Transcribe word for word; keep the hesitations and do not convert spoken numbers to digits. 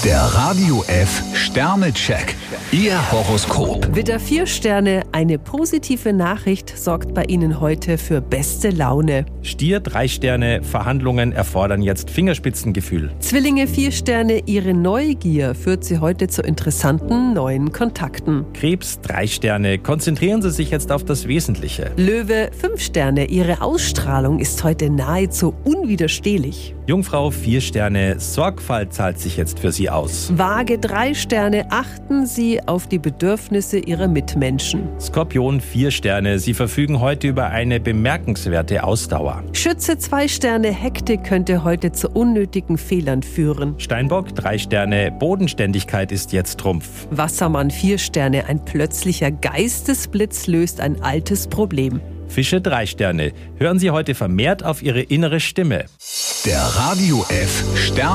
Der Radio F Sternecheck. Ihr Horoskop. Widder vier Sterne, eine positive Nachricht sorgt bei Ihnen heute für beste Laune. Stier drei Sterne, Verhandlungen erfordern jetzt Fingerspitzengefühl. Zwillinge vier Sterne, Ihre Neugier führt Sie heute zu interessanten neuen Kontakten. Krebs drei Sterne, konzentrieren Sie sich jetzt auf das Wesentliche. Löwe fünf Sterne, Ihre Ausstrahlung ist heute nahezu unwiderstehlich. Jungfrau vier Sterne, Sorgfalt zahlt sich jetzt für Sie aus. Waage drei Sterne, achten Sie auf die Bedürfnisse Ihrer Mitmenschen. Skorpion vier Sterne, Sie verfügen heute über eine bemerkenswerte Ausdauer. Schütze zwei Sterne, Hektik könnte heute zu unnötigen Fehlern führen. Steinbock drei Sterne, Bodenständigkeit ist jetzt Trumpf. Wassermann vier Sterne, ein plötzlicher Geistesblitz löst ein altes Problem. Fische drei Sterne, hören Sie heute vermehrt auf Ihre innere Stimme. Der Radio F Stern